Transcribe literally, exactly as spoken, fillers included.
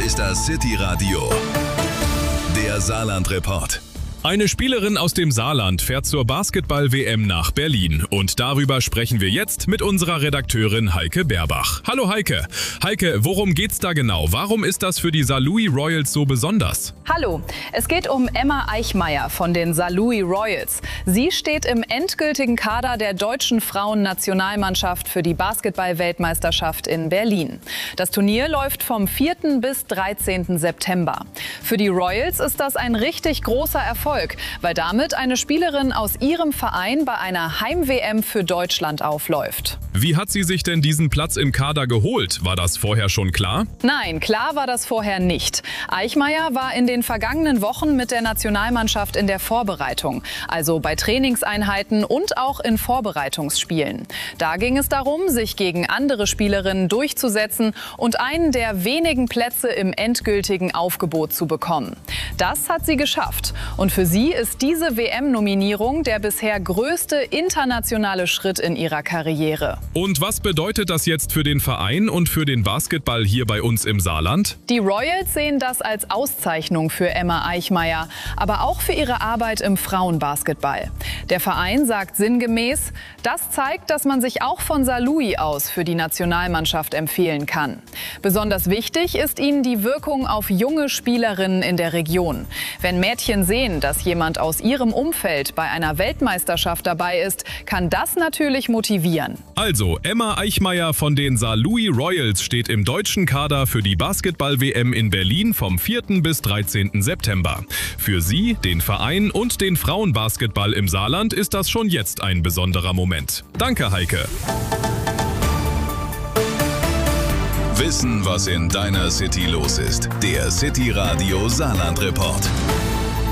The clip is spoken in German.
ist das City Radio, der Saarland-Report. Eine Spielerin aus dem Saarland fährt zur Basketball-W M nach Berlin. Und darüber sprechen wir jetzt mit unserer Redakteurin Heike Berbach. Hallo Heike. Heike, worum geht's da genau? Warum ist das für die Saarlouis Royals so besonders? Hallo, es geht um Emma Eichmeyer von den Saarlouis Royals. Sie steht im endgültigen Kader der deutschen Frauennationalmannschaft für die Basketball-Weltmeisterschaft in Berlin. Das Turnier läuft vom vierten bis dreizehnten September. Für die Royals ist das ein richtig großer Erfolg, weil damit eine Spielerin aus ihrem Verein bei einer Heim-W M für Deutschland aufläuft. Wie hat sie sich denn diesen Platz im Kader geholt? War das vorher schon klar? Nein, klar war das vorher nicht. Eichmeyer war in den vergangenen Wochen mit der Nationalmannschaft in der Vorbereitung, also bei Trainingseinheiten und auch in Vorbereitungsspielen. Da ging es darum, sich gegen andere Spielerinnen durchzusetzen und einen der wenigen Plätze im endgültigen Aufgebot zu bekommen. Das hat sie geschafft. Und für sie ist diese W M-Nominierung der bisher größte internationale Schritt in ihrer Karriere. Und was bedeutet das jetzt für den Verein und für den Basketball hier bei uns im Saarland? Die Royals sehen das als Auszeichnung für Emma Eichmeyer, aber auch für ihre Arbeit im Frauenbasketball. Der Verein sagt sinngemäß, das zeigt, dass man sich auch von Saarlouis aus für die Nationalmannschaft empfehlen kann. Besonders wichtig ist ihnen die Wirkung auf junge Spielerinnen in der Region. Wenn Mädchen sehen, dass jemand aus ihrem Umfeld bei einer Weltmeisterschaft dabei ist, kann das natürlich motivieren. Also, Emma Eichmeyer von den Saarlouis Royals steht im deutschen Kader für die Basketball-W M in Berlin vom vierten bis dreizehnten September. Für sie, den Verein und den Frauenbasketball im Saarland ist das schon jetzt ein besonderer Moment. Danke, Heike. Wissen, was in deiner City los ist. Der City Radio Saarland Report.